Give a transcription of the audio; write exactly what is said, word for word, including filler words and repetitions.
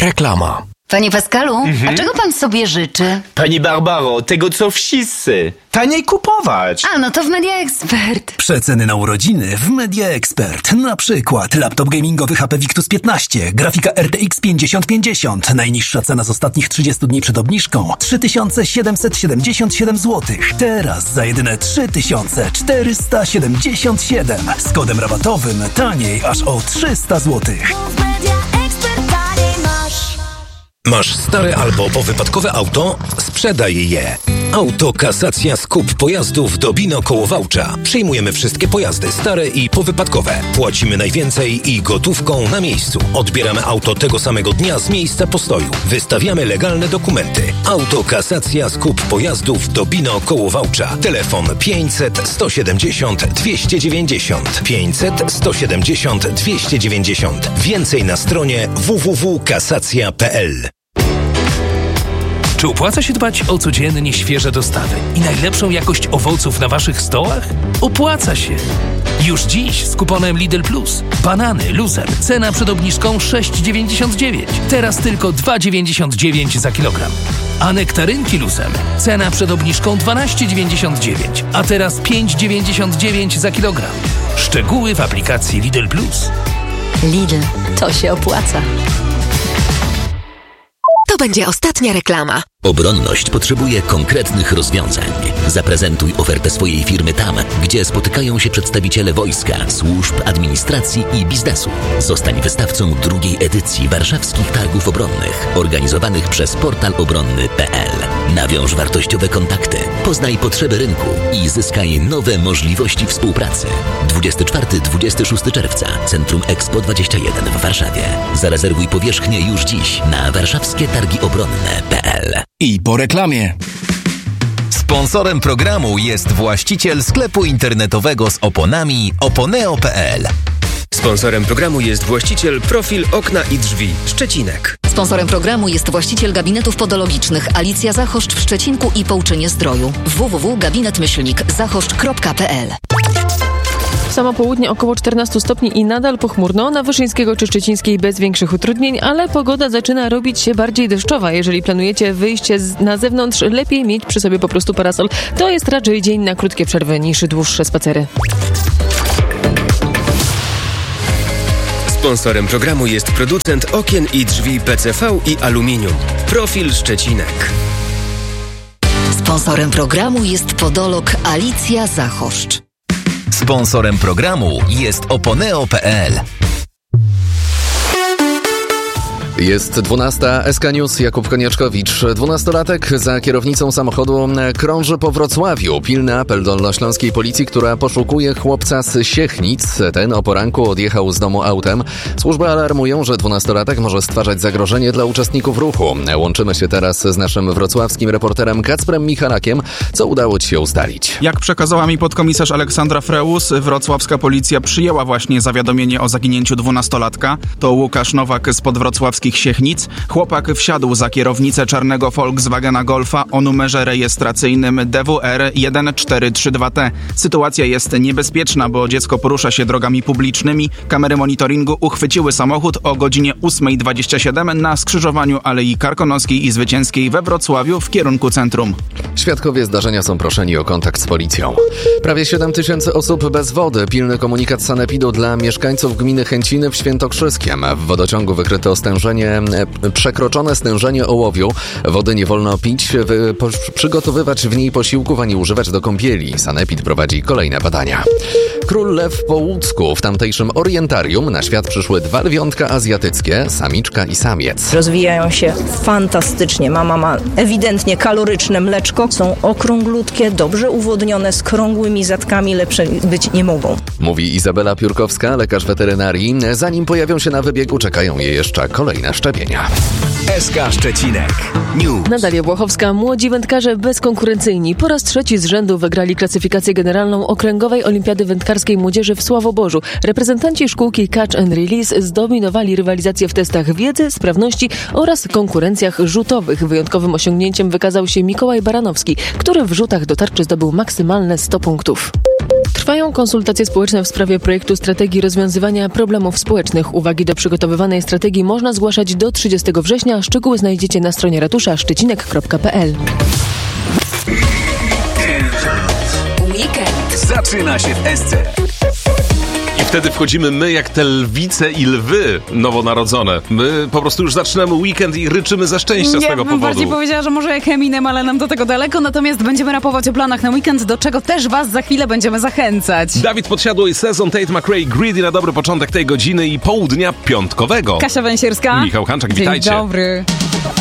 Reklama. Panie Pascalu, Mhm. a czego pan sobie życzy? Pani Barbaro, tego co wszyscy. Taniej kupować. A, no to w Media Expert. Przeceny na urodziny w Media Expert. Na przykład laptop gamingowy H P Victus piętnaście, grafika R T X pięćdziesiąt pięćdziesiąt. Najniższa cena z ostatnich trzydziestu dni przed obniżką trzy tysiące siedemset siedemdziesiąt siedem złotych. Teraz za jedyne trzy tysiące czterysta siedemdziesiąt siedem. Z kodem rabatowym taniej aż o trzysta złotych. Masz stare albo powypadkowe auto? Sprzedaj je. Autokasacja Skup Pojazdów do Bino koło Wałcza. Przyjmujemy wszystkie pojazdy stare i powypadkowe. Płacimy najwięcej i gotówką na miejscu. Odbieramy auto tego samego dnia z miejsca postoju. Wystawiamy legalne dokumenty. Autokasacja Skup Pojazdów do Bino koło Wałcza. Telefon pięćset sto siedemdziesiąt dwieście dziewięćdziesiąt. pięćset sto siedemdziesiąt dwieście dziewięćdziesiąt. Więcej na stronie w w w kropka kasacja kropka p l. Czy opłaca się dbać o codziennie świeże dostawy i najlepszą jakość owoców na waszych stołach? Opłaca się! Już dziś z kuponem Lidl Plus. Banany luzem. Cena przed obniżką sześć dziewięćdziesiąt dziewięć. Teraz tylko dwa dziewięćdziesiąt dziewięć za kilogram. A nektarynki luzem. Cena przed obniżką dwanaście dziewięćdziesiąt dziewięć. A teraz pięć dziewięćdziesiąt dziewięć za kilogram. Szczegóły w aplikacji Lidl Plus. Lidl, to się opłaca. To będzie ostatnia reklama. Obronność potrzebuje konkretnych rozwiązań. Zaprezentuj ofertę swojej firmy tam, gdzie spotykają się przedstawiciele wojska, służb, administracji i biznesu. Zostań wystawcą drugiej edycji Warszawskich Targów Obronnych, organizowanych przez portal obronny kropka p l. Nawiąż wartościowe kontakty, poznaj potrzeby rynku i zyskaj nowe możliwości współpracy. dwudziestego czwartego do dwudziestego szóstego czerwca, Centrum Expo dwadzieścia jeden w Warszawie. Zarezerwuj powierzchnię już dziś na warszawskie targi obronne kropka p l. I po reklamie. Sponsorem programu jest właściciel sklepu internetowego z oponami oponeo kropka p l. Sponsorem programu jest właściciel Profil Okna i Drzwi Szczecinek. Sponsorem programu jest właściciel gabinetów podologicznych Alicja Zachoszcz w Szczecinku i Połczynie Zdroju. w w w kropka gabinet myślnik zachoszcz kropka p l. Samo południe około czternaście stopni i nadal pochmurno, na Wyszyńskiego czy Szczecińskiej bez większych utrudnień, ale pogoda zaczyna robić się bardziej deszczowa. Jeżeli planujecie wyjście z, na zewnątrz, lepiej mieć przy sobie po prostu parasol. To jest raczej dzień na krótkie przerwy niż dłuższe spacery. Sponsorem programu jest producent okien i drzwi P C V i aluminium. Profil Szczecinek. Sponsorem programu jest podolog Alicja Zachoszcz. Sponsorem programu jest oponeo kropka p l. Jest dwunasta, S K News, Jakub Konieczkowicz. Dwunastolatek za kierownicą samochodu krąży po Wrocławiu. Pilny apel dolnośląskiej policji, która poszukuje chłopca z Siechnic. Ten o poranku odjechał z domu autem. Służby alarmują, że dwunastolatek może stwarzać zagrożenie dla uczestników ruchu. Łączymy się teraz z naszym wrocławskim reporterem Kacprem Michalakiem. Co udało ci się ustalić? Jak przekazała mi podkomisarz Aleksandra Freus, wrocławska policja przyjęła właśnie zawiadomienie o zaginięciu dwunastolatka. To Łukasz Nowak spod wrocławskich Siechnic. Chłopak wsiadł za kierownicę czarnego Volkswagena Golfa o numerze rejestracyjnym D W R jeden cztery trzy dwa T. Sytuacja jest niebezpieczna, bo dziecko porusza się drogami publicznymi. Kamery monitoringu uchwyciły samochód o godzinie ósma dwadzieścia siedem na skrzyżowaniu Alei Karkonoskiej i Zwycięskiej we Wrocławiu w kierunku centrum. Świadkowie zdarzenia są proszeni o kontakt z policją. Prawie siedem tysięcy osób bez wody. Pilny komunikat sanepidu dla mieszkańców gminy Chęciny w Świętokrzyskiem. W wodociągu wykryto stężenie przekroczone stężenie ołowiu. Wody nie wolno pić, wy, po, przygotowywać w niej posiłków ani używać do kąpieli. Sanepid prowadzi kolejne badania. Król lew po łódzku. W tamtejszym orientarium na świat przyszły dwa lwiątka azjatyckie, samiczka i samiec. Rozwijają się fantastycznie. Mama ma ewidentnie kaloryczne mleczko. Są okrąglutkie, dobrze uwodnione, z krągłymi zatkami, lepsze być nie mogą. Mówi Izabela Piórkowska, lekarz weterynarii. Zanim pojawią się na wybiegu, czekają je jeszcze kolejne szczepienia. S K Szczecinek News. Natalia Błachowska. Młodzi wędkarze bezkonkurencyjni po raz trzeci z rzędu wygrali klasyfikację generalną Okręgowej Olimpiady Wędkarskiej Młodzieży w Sławoborzu. Reprezentanci szkółki Catch and Release zdominowali rywalizację w testach wiedzy, sprawności oraz konkurencjach rzutowych. Wyjątkowym osiągnięciem wykazał się Mikołaj Baranowski, który w rzutach do tarczy zdobył maksymalne sto punktów. Trwają konsultacje społeczne w sprawie projektu strategii rozwiązywania problemów społecznych. Uwagi do przygotowywanej strategii można zgłaszać do trzydziestego września. Szczegóły znajdziecie na stronie ratusza szczecinek kropka p l. Weekend zaczyna się w S C. I wtedy wchodzimy my jak te lwice i lwy nowonarodzone. My po prostu już zaczynamy weekend i ryczymy ze szczęścia z tego powodu. Ja bym bardziej powiedziała, że może jak Eminem, ale nam do tego daleko. Natomiast będziemy rapować o planach na weekend, do czego też was za chwilę będziemy zachęcać. Dawid Podsiadło i Sezon, Tate McRae, Greedy na dobry początek tej godziny i południa piątkowego. Kasia Węsierska. Michał Hanczak, Dzień witajcie. Dzień dobry.